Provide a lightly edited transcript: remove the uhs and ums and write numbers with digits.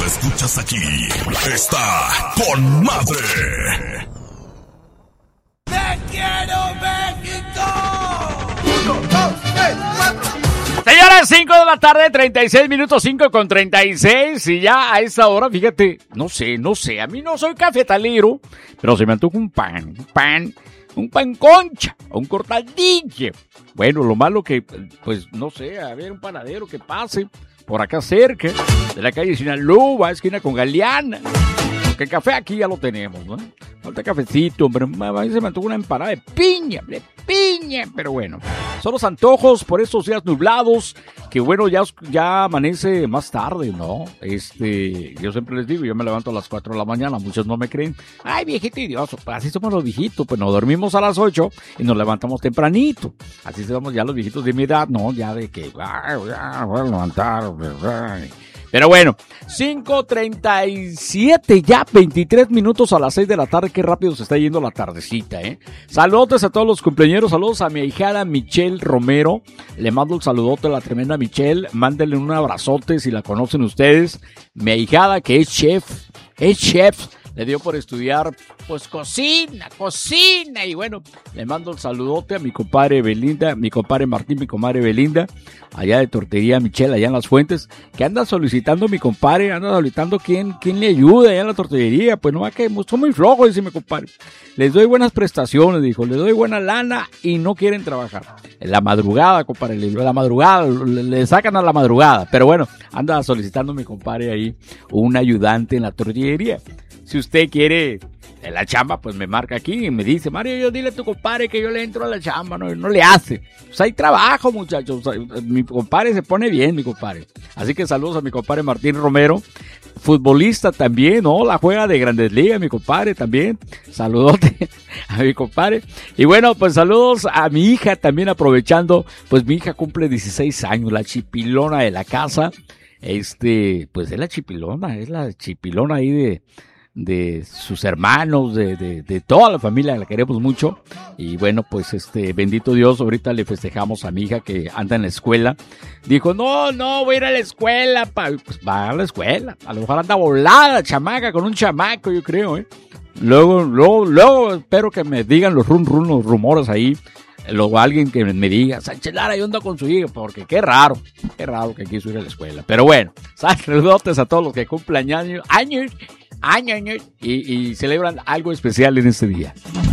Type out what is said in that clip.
escuchas aquí, está con madre. ¡Te quiero, México! 1, 2, 3, 4. Señores, 5 de la tarde, 36 minutos, 5:36. Y ya a esa hora, fíjate, no sé. A mí no soy cafetalero, pero se me antoja un pan concha, un cortadillo. Bueno, lo malo que, pues, no sé, a ver, un panadero que pase por acá cerca, de la calle Sinaloa, esquina con Galeana. Porque el café aquí ya lo tenemos, ¿no? Falta cafecito, hombre. A mí se me antoja una empanada de piña. Pero bueno, son los antojos por estos días nublados, que bueno, ya amanece más tarde, ¿no? Yo siempre les digo, yo me levanto a las 4 de la mañana, muchos no me creen. Ay, viejito idioso, pues así somos los viejitos, pues nos dormimos a las 8 y nos levantamos tempranito. Así somos ya los viejitos de mi edad, ¿no? Ya de que, voy a levantar, pero bueno, 5:37 ya, 23 minutos a las 6 de la tarde. Qué rápido se está yendo la tardecita, ¿eh? Saludos a todos los cumpleañeros, saludos a mi ahijada Michelle Romero. Le mando un saludote a la tremenda Michelle. Mándenle un abrazote si la conocen ustedes. Mi ahijada que es chef. Le dio por estudiar, pues, cocina, y bueno, le mando un saludote a mi compadre Belinda, mi compadre Martín, mi comadre Belinda, allá de Tortería Michelle, allá en Las Fuentes, que anda solicitando mi compadre, anda solicitando quién le ayude allá en la tortillería, pues no va que son muy flojos, dice mi compadre. Les doy buenas prestaciones, dijo, les doy buena lana y no quieren trabajar. En la madrugada, compadre, le sacan a la madrugada, pero bueno, anda solicitando mi compadre ahí un ayudante en la tortillería. Si usted quiere en la chamba, pues me marca aquí y me dice, Mario, dile a tu compadre que yo le entro a la chamba, no le hace. Pues hay trabajo, muchachos. Mi compadre se pone bien, mi compadre. Así que saludos a mi compadre Martín Romero, futbolista también, ¿no? La juega de Grandes Ligas, mi compadre también. Saludote a mi compadre. Y bueno, pues saludos a mi hija también, aprovechando, pues mi hija cumple 16 años, la chipilona de la casa. Pues es la chipilona ahí de sus hermanos, de toda la familia, la queremos mucho. Y bueno, pues bendito Dios, ahorita le festejamos a mi hija que anda en la escuela. Dijo, no, voy a ir a la escuela, pues va a la escuela. A lo mejor anda volada, chamaca, con un chamaco, yo creo, Luego espero que me digan los rumores ahí. Luego alguien que me diga, Sánchez Lara, yo ando con su hija, porque qué raro que quiso ir a la escuela. Pero bueno, saludos a todos los que cumplen años y celebran algo especial en este día.